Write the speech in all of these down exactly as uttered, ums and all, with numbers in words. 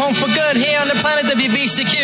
home for good here on the planet W B C Q.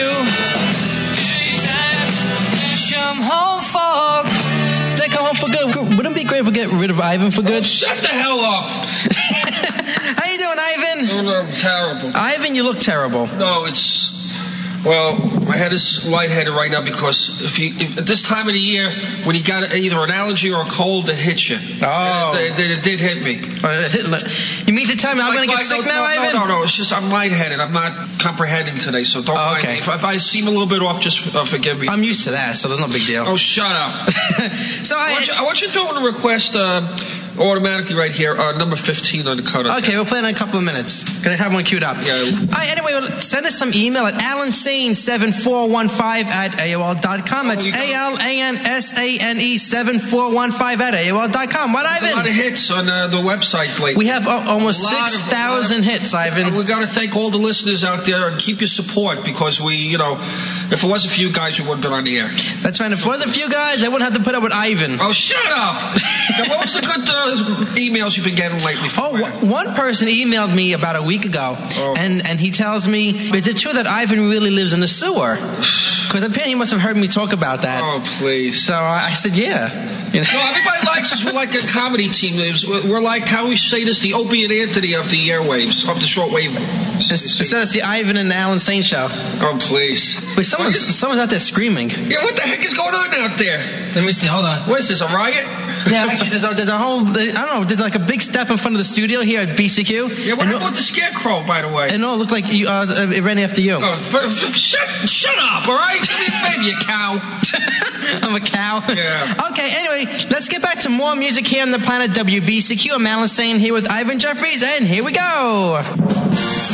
Come home for... They come home for good. Wouldn't it be great if we get rid of Ivan for good? Oh, shut the hell up. How you doing, Ivan? Oh, no, I'm terrible. Ivan, you look terrible. No, it's... Well, my head is lightheaded right now because if you, if at this time of the year, when you got either an allergy or a cold, it hits you. Oh. It, it, it did hit me. You mean to tell me I'm like, going to get like, sick no, now, no, Ivan? No, no, no. It's just I'm lightheaded. I'm not comprehending today, so don't oh, mind okay. me. If, if I seem a little bit off, just uh, forgive me. I'm used to that, so there's no big deal. Oh, shut up. so I, I, want you, I want you to throw in a request uh, automatically right here, uh, number fifteen on the cutout. Okay, we'll play it in a couple of minutes because I have one queued up. Yeah. All right, anyway, well, send us some email at alan sane seven four one five at A O L dot com. That's A L A N S A N E seven four one five at A O L dot com. What, There's Ivan? a lot of hits on uh, the website lately. We have uh, almost six thousand hits, Ivan. Uh, we got to thank all the listeners out there and keep your support because we, you know, if it wasn't for you guys, we wouldn't have been on the air. That's right. If it wasn't for you guys, I wouldn't have to put up with Ivan. Oh, shut up! Now, what was the good uh, emails you've been getting lately? From oh, w- one person emailed me about a week ago, oh. and, and he tells me, is it true that Ivan really lives in the sewer? Because apparently he must have heard me talk about that. Oh, please. So I said, yeah. You know? No, everybody likes us. We're like a comedy team. We're like, how we say this, the Opie and Anthony of the airwaves, of the shortwave. Instead of the Ivan and Alan Sane show. Oh, please. Wait, someone's, someone's out there screaming. Yeah, what the heck is going on out there? Let me see, hold on. What is this, a riot? Yeah, actually, there's a, there's a whole, I don't know, there's like a big step in front of the studio here at B C Q. Yeah, what about the scarecrow, by the way? And no, it looked like you, uh, it ran after you. Oh, f- f- shut, shut up, all right? Do me a favor, you cow. I'm a cow? Yeah. Okay, anyway, let's get back to more music here on the planet W B C Q. I'm Alan Sane here with Ivan Jeffries, and here we go.